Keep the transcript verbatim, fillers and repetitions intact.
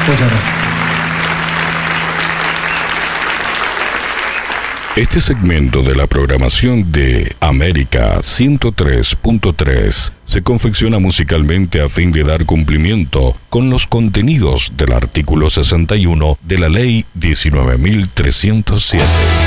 Muchas gracias. Este segmento de la programación de América ciento tres punto tres se confecciona musicalmente a fin de dar cumplimiento con los contenidos del artículo sesenta y uno de la Ley diecinueve mil trescientos siete.